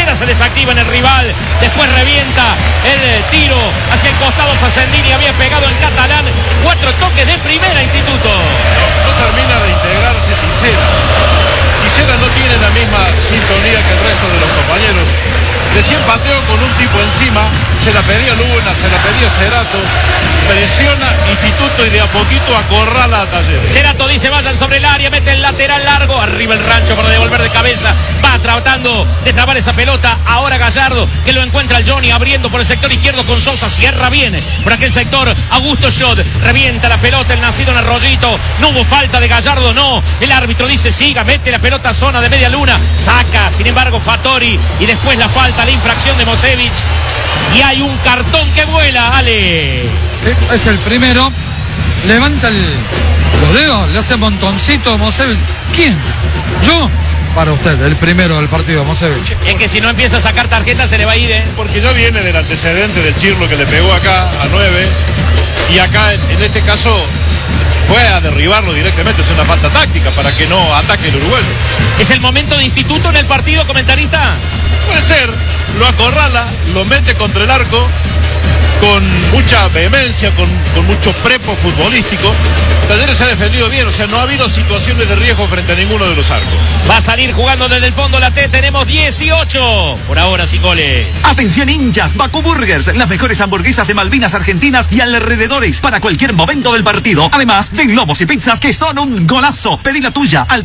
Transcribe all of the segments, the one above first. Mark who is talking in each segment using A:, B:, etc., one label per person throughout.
A: Primera se desactiva en el rival, después revienta el tiro hacia el costado. Facendini había pegado en Catalán. 4 toques de primera, Instituto.
B: No termina de integrarse Tisera. Tisera no tiene la misma sintonía que el resto de los compañeros. Recién pateó con un tipo encima, se la pedía Luna, se la pedía Cerato, presiona Instituto y de a poquito acorrala a Talleres.
A: Cerato dice vayan sobre el área, mete el lateral largo, arriba el Rancho para devolver de cabeza, va tratando de trabar esa pelota, ahora Gallardo que lo encuentra el Johnny abriendo por el sector izquierdo con Sosa, cierra bien por aquel sector, Augusto Schott, revienta la pelota, el nacido en Arroyito, no hubo falta de Gallardo, no, el árbitro dice siga, mete la pelota a zona de media luna, saca, sin embargo Fattori y después la falta, la infracción de Mosevich y hay un cartón que vuela, Ale.
C: Sí, es el primero, levanta los dedos, le hace montoncito Mosevich. ¿Quién? ¿Yo? Para usted, el primero del partido, Mosevich.
A: Es que si no empieza a sacar tarjetas se le va a ir,
B: Porque ya viene del antecedente del Chirlo que le pegó acá a 9 y acá en este caso fue a derribarlo directamente, es una falta táctica para que no ataque el uruguayo.
A: ¿Es el momento de Instituto en el partido, comentarista?
B: Puede ser, lo acorrala, lo mete contra el arco con mucha vehemencia, con mucho prepo futbolístico. Talleres se ha defendido bien, o sea, no ha habido situaciones de riesgo frente a ninguno de los arcos.
A: Va a salir jugando desde el fondo la T, tenemos 18, por ahora sin goles.
D: Atención hinchas, Baku Burgers, las mejores hamburguesas de Malvinas Argentinas y alrededores para cualquier momento del partido. Además de globos y pizzas que son un golazo. Pedí la tuya al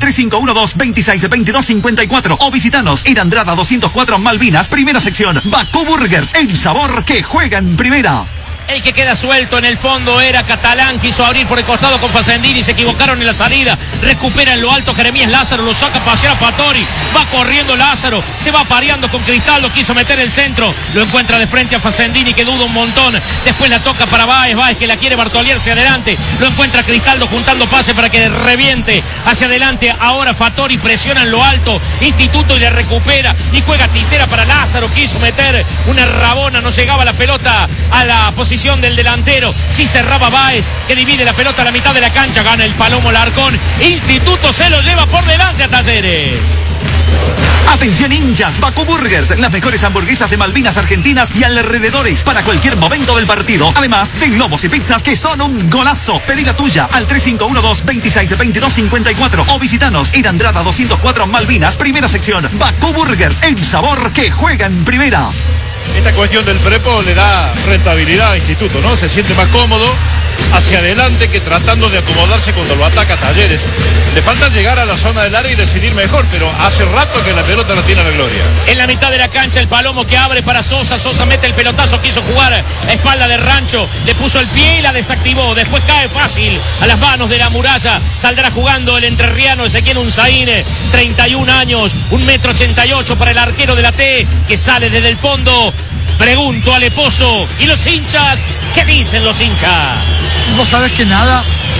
D: 3512-262254 o visitanos en Andrada 204 Malvinas, primera sección. Baku Burgers, el sabor que juega en primera.
A: El que queda suelto en el fondo era Catalán, quiso abrir por el costado con Facendini, se equivocaron en la salida, recupera en lo alto Jeremías Lázaro, lo saca a pasear a Fattori, va corriendo Lázaro, se va pareando con Cristaldo, quiso meter el centro, lo encuentra de frente a Facendini que duda un montón, después la toca para Báez que la quiere Bartolier hacia adelante, lo encuentra Cristaldo juntando pase para que reviente hacia adelante, ahora Fattori presiona en lo alto, Instituto y le recupera y juega Tisera para Lázaro, quiso meter una rabona, no llegaba la pelota a la posición del delantero, sí cerraba Báez que divide la pelota a la mitad de la cancha, gana el Palomo Larcón, Instituto se lo lleva por delante a Talleres.
D: Atención hinchas, Baku Burgers, las mejores hamburguesas de Malvinas Argentinas y alrededores para cualquier momento del partido. Además de globos y pizzas que son un golazo. Pedí la tuya al 3512-262254 o visitanos en Andrada 204 Malvinas, primera sección. Baku Burgers, el sabor que juega en primera.
B: Esta cuestión del prepo le da rentabilidad a Instituto, ¿no? Se siente más cómodo hacia adelante que tratando de acomodarse cuando lo ataca Talleres. Le falta llegar a la zona del área y decidir mejor, pero hace rato que la pelota no tiene la gloria.
A: En la mitad de la cancha el Palomo que abre para Sosa, Sosa mete el pelotazo, quiso jugar a espalda de Rancho, le puso el pie y la desactivó, después cae fácil a las manos de la muralla, saldrá jugando el entrerriano Ezequiel Unzaín, 31 años, 1,88 m para el arquero de la T, que sale desde el fondo. Pregunto a Leposo, ¿y los hinchas? ¿Qué dicen los hinchas?
C: Vos sabés que nada,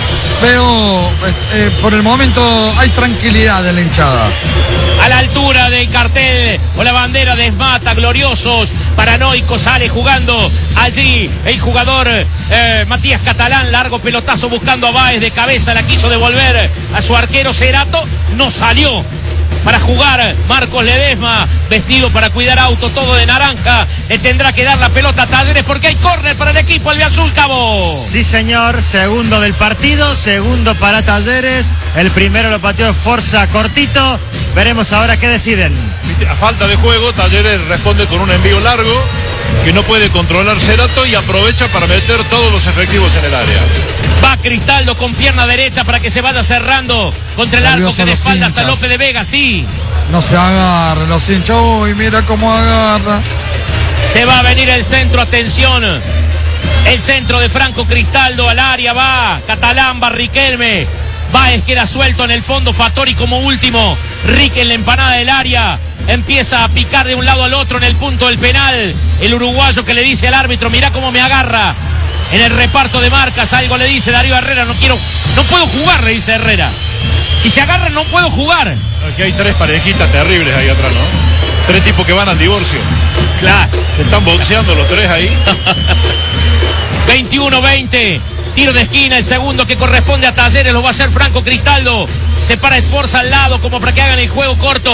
C: pero por el momento hay tranquilidad en la hinchada.
A: A la altura del cartel o la bandera de Esmata, gloriosos, paranoicos, sale jugando allí el jugador Matías Catalán, largo pelotazo buscando a Báez de cabeza, la quiso devolver a su arquero Cerato, no salió. Para jugar Marcos Ledesma, vestido para cuidar auto, todo de naranja, le tendrá que dar la pelota a Talleres porque hay córner para el equipo albiazul, Cabo.
E: Sí señor, segundo del partido, segundo para Talleres, el primero lo pateó Forza cortito, veremos ahora qué deciden.
B: A falta de juego, Talleres responde con un envío largo que no puede controlar Cerato y aprovecha para meter todos los efectivos en el área.
A: Va Cristaldo con pierna derecha para que se vaya cerrando contra el arco que de espaldas a López de Vega, sí.
C: No se agarra los hinchas, uy, mira cómo agarra.
A: Se va a venir el centro, atención. El centro de Franco Cristaldo al área, va Catalán, va Riquelme. Báez queda suelto en el fondo, Fattori como último. Rick en la empanada del área. Empieza a picar de un lado al otro en el punto del penal. El uruguayo que le dice al árbitro, mirá cómo me agarra. En el reparto de marcas algo le dice Darío Herrera, no puedo jugar, le dice Herrera. Si se agarra no puedo jugar.
B: Aquí hay tres parejitas terribles ahí atrás, ¿no? Tres tipos que van al divorcio.
A: Claro.
B: Están boxeando los tres ahí.
A: 21-20. Tiro de esquina, el segundo que corresponde a Talleres lo va a hacer Franco Cristaldo. Se para Esforza al lado como para que hagan el juego corto.